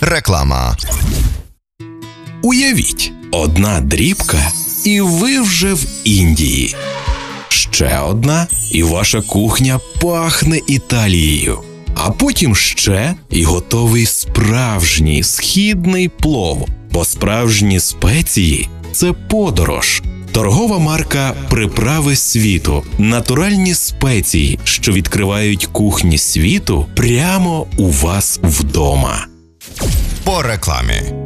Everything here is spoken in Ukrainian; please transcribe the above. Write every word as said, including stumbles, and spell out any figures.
Реклама. Уявіть, одна дрібка, і ви вже в Індії. Ще одна, і ваша кухня пахне Італією. А потім ще, і готовий справжній східний плов. Бо справжні спеції – це подорож. Торгова марка «Приправи світу» – натуральні спеції, що відкривають кухні світу прямо у вас вдома. По рекламі.